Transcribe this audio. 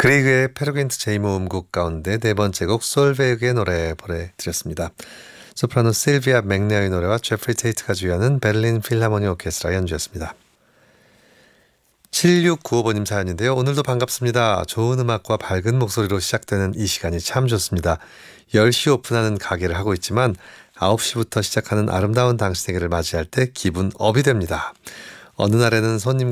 그리그의 페르긴트 제2모음곡 가운데 네 번째 곡 솔베이그의 노래 보내드렸습니다. 소프라노 실비아 맥네어의 노래와 제프리 테이트가 주연한 베를린 필하모니 오케스트라 연주였습니다. 7695번님 사연인데요. 오늘도 반갑습니다. 좋은 음악과 밝은 목소리로 시작되는 이 시간이 참 좋습니다. 10시 오픈하는 가게를 하고 있지만 9시부터 시작하는 아름다운 당신에게를 맞이할 때 기분 업이 됩니다. 어느 날에는 손님